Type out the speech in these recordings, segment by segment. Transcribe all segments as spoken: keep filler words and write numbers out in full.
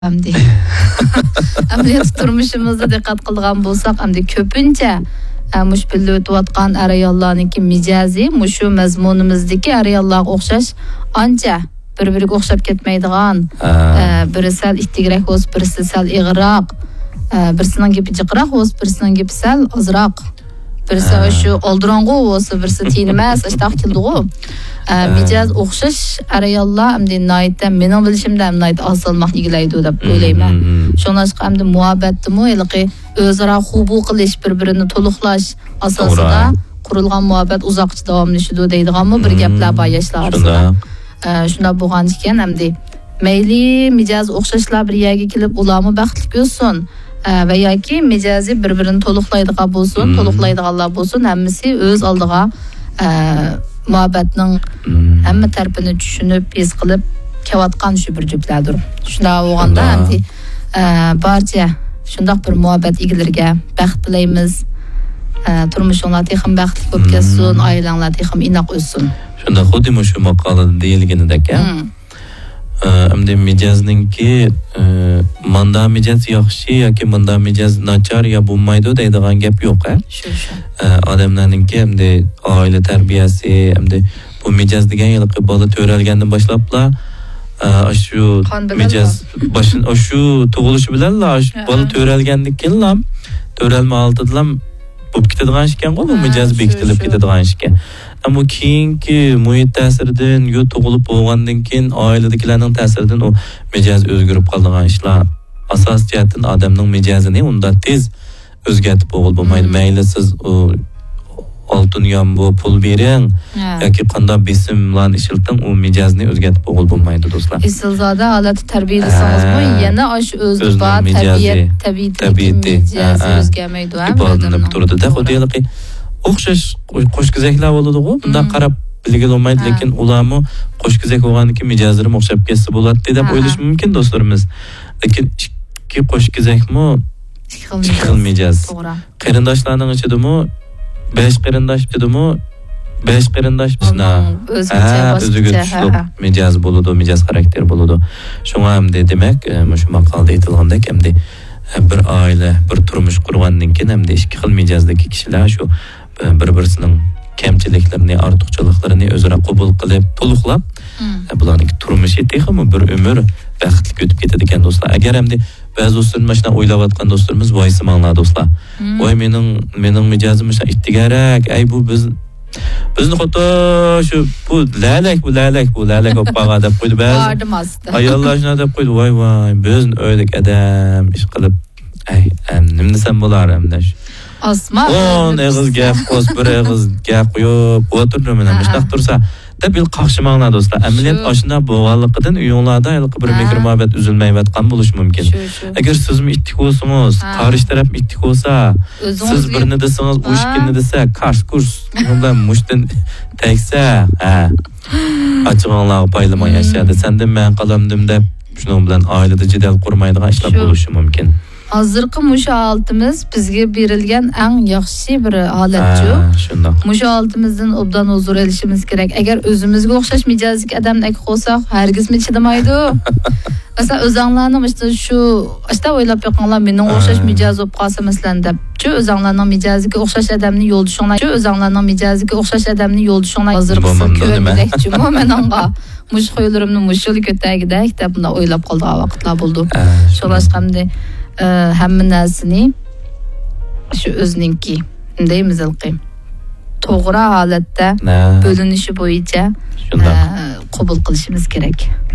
Әмді. Әмді тұрмышымызда диqqat qilgan болсақ, әмді көпінше мұш білі өтіп атқан әрайалларынки мижази, мұшу мәзмонымыздaki әрайалларға оқшаш анча бір-бірге оқшап кетмейдіған. Бірі сәл иттігірек өз, бірісі сәл иғырақ, бірісінің кепі жықырақ өз, бірісінің кепі сәл азырақ. Birisi şu olduranğı olsa, birisi tinmez, işte akıldığı. Micaz okşaş arayalla hem nayette benim bilişimde hem nayet asılmak ilgiliydi de böyleyim. Şuna çık hem de muhabbettim o, ilki özara hubu kılış birbirini toluklaş asasında kurulgan muhabbet uzakçı devamlaşıdı deydi ama bir gepler paylaşlar arasında. Şuna boğan iken hem de meyli micaz okşaşlar bir yerge kelip ulamı baxtlı olsun. Və ya ki mecazi bir-birini toluqlaydığa bolsun, toluqlaydıqlar bolsun, həmmisi öz aldığa muhabbətinin həmmə tərpini düşünüb, biz qılıb kevatqan şu bir cüblədir. Şunda oğanda həmdi barca şundaq bir muhabbət igilirgə bəxt diləyimiz, turmuşunlar texim bəxtli köp kessin, ailənglar texim inaq ölsün. Şunda xudi mu şu maqalada deyilgenidək ya? Әмді мижаздың ки манда мижаз яқшы, яки манда мижаз начар я болмайды deydiğen gap yok. Adamların ki әмді aile terbiyesi, әмді bu micaz degen yılıqı balı törelgenden başlapla şu micaz başın şu toğuluşu bilerla balı törelgendik kenlam törelme altıdılam bu kitadigan işken bu micaz bekitilip kitadigan işken. Ama keyinki muhit ta'siridan yo tug'ilib bo'lgandan keyin oiladagilarning ta'siridan o mijoz o'zgarib qolgan ishlar asos jihatdan odamning mijozini unda tez o'zgartib bo'lib bo'lmaydi. Mayli siz oltin yombo pul bering yoki qanday besimlarni ishilting, u mijozni o'zgartib bo'lib bo'lmaydi do'stlar. Isilzoda holat tarbiyalasangizmi, yana o'sha o'zida tabiat tabiati o'zgarmaydi. Ibodatlanib turdi-da, xuddi o'xshash qo'shgizaklar bo'ladi-ku. Bunda qarab bilgan olmaydi, lekin ularmi qo'shgizak bo'lganiki mijozlarim o'xshab ketsa bo'ladi deb o'ylash mumkin do'stlarimiz. Lekin ikki qo'shgizakmi ikki xil mijoz. Qarindoshlarning ichidami besh qarindosh dedimi besh qarindosh bizna o'ziga tushlik mijoz bo'ladi, mijoz xarakter bo'ladi. Shunga ham demak, shu maqolda aytilgandek, hamda bir oila, bir turmush qurgandan keyin hamda ikki xil mijozdagi kishilar shu bir-birisining kamchiliklarini, ortiqchiliklarini o'zaro qabul qilib, to'liqlab, bularning turmushi texmi bir umr baxtli o'tib ketadi ekan do'stlar. Agar hamda ba'zi do'stlar mana shunday o'ylayotgan do'stlarimiz voysi manglar do'stlar. Voy mening mening mijozim o'sha ittigarak, ay bu biz bizni xato shu bu lalak bu lalak bu lalak olib qolgan deb qo'ydi ba'zi. Ayollar shuna deb qo'ydi, voy voy biz o'ylik adam ish qilib, ay nima desam bo'lar hamda shu Asma. On eg'iz gap qo's, bir eg'iz gap qo'yib, o'tirdim men shunaqa tursa, deb il qaqshimanglar do'stlar. Amaliyot oshna bo'lganligidan uyinglarda ilqi bir mehr muhabbet uzilmayotgan bo'lishi mumkin. Agar sizmi ittik bo'lsangiz, qarish taraf ittik bo'lsa, siz birini desangiz, u ikkinni desa, qarshi kurs bilan mushtin tegsa, ha. Ochig'inglar paylamay yashadi. Sendan men qalamdim deb shuning bilan oilada jidal qurmaydigan ishlar bo'lishi mumkin. Hazırkı muşa altımız bizge berilgen en yaxşı bir halatçı. Muşa altımızdan obdan huzur elişimiz gerek. Eğer özümüzge okşaş micazik adamın ek olsak, herkes mi çıdamaydı? Mesela özanlarının işte şu, işte oylap yakanlar benim okşaş micaz olup kalsa mesela de. Şu özanlarının micaziki okşaş adamını yol düşüyorlar. Şu özanlarının micaziki okşaş adamını yol düşüyorlar. Hazırkısı köylülek cümle men onga. Muş koyulurumunu muşul kötəyi gidək de bunda oylap kaldığı vakitler buldu. Şolaşqamdı. Həmin nəsini şu özününki deyimiz ilqi toğra halətdə bölünüşü boyunca qabul qilishimiz kerak.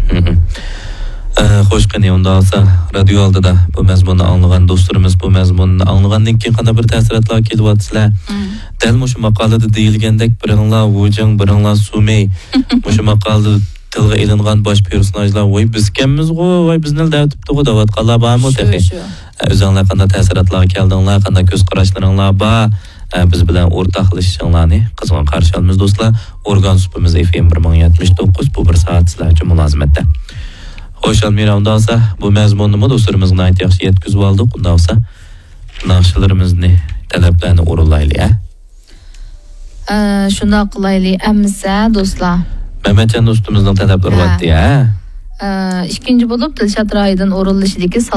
Xo'sh, qani unda olsa radio oldida bu mazmunni anglagan do'stlarimiz bu mazmunni anglagandan keyin qanday bir ta'sirotlar kelyapsizlar? Dal shu maqolada deyilgandek biringlar vujang biringlar sumay shu maqolada tilga ilingan bosh personajlar voy biz kimmiz go voy bizni da'vatibdi da'vatqanlar bormi tehi o'zinglar qanday ta'sirotlar keldinglar, qanday ko'z qarashlaringlar bor, biz bilan o'rtoqlashishinglarni qizg'in qarshi olamiz do'stlar. Organ supimiz F M bir ming yetmish to'qqiz bu bir soat sizlar uchun mulozimatda. Xo'sh, Almira, unda olsa bu mazmunni do'stlarimizga ayt yaxshi yetkazib oldik. Unda olsa naqshlarimizni talablarni o'rinlaylik, ha? Shunday qilaylik, amsa do'stlar. Mehmetcan do'stimizning talablari bo'tdi, ha? ikkinchi bo'lib Dilshod Royidin o'rinlashidagi